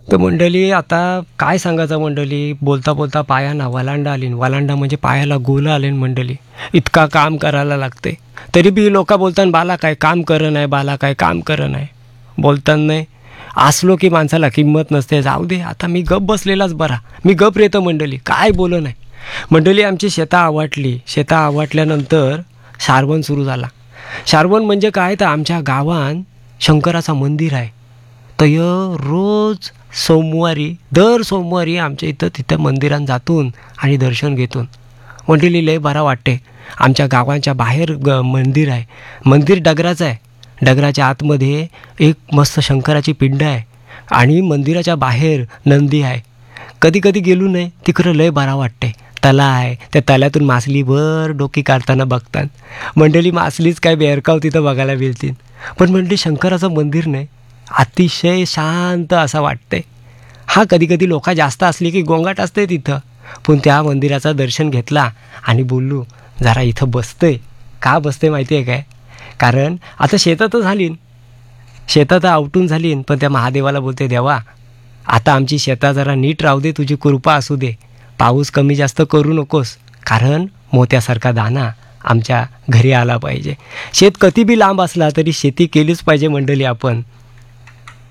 तर मंडळी आता काय सांगायचं मंडळी, बोलता बोलता पायाना वलांडा आली. वलांडा म्हणजे पायाला गोलं आले मंडळी. इतका काम करायला लागते तरी बी लोक बोलतात बाला काय काम करत नाही, बाला काय काम करत नाही बोलतात. नाही असलो की माणसाला किंमत नसते. जाऊ दे आता मी गप बसलेलाच बरा, मी गप रेतो मंडळी, काय बोल नाही मंडळी. आमची शेता आवटली. शेता आवटल्यानंतर शारवण सुरू झाला. शारवण म्हणजे काय तर आमच्या गावात शंकराचं मंदिर आहे. तर रोज दर सोमवारी आमच्या इथं तिथं मंदिरात जातून आणि दर्शन घेतून मंडळी लय बरा वाटते. आमच्या गावांच्या बाहेर मंदिर आहे. मंदिर डगराचं आहे. डगराच्या आतमध्ये एक मस्त शंकराची पिंड आहे आणि मंदिराच्या बाहेर नंदी आहे. कधी कधी गेलो नाही तिकडं लय बरा वाटते. तला आहे, त्या तल्यातून मासली भर डोकी काढताना बघतात मंडळी. मासलीच काय बेरकाव तिथं बघायला मिळतील. पण मंडळी शंकराचं मंदिर नाही अतिशय शांत असं वाटते. हा कधी कधी लोक जास्त असली की गोंगाट असते तिथं. पण त्या मंदिराचं दर्शन घेतला आणि बोललो जरा इथं बसतंय. का बसते माहिती आहे काय, कारण आता शेतात झाली, शेतात आवटून झाली. पण त्या महादेवाला बोलते देवा आता आमची शेता जरा नीट राहू दे, तुझी कृपा असू दे, पाऊस कमी जास्त करू नकोस, कारण मोत्यासारखा दाना आमच्या घरी आला पाहिजे. शेत किती बी लांब असला तरी शेती केलीच पाहिजे मंडळी आपण.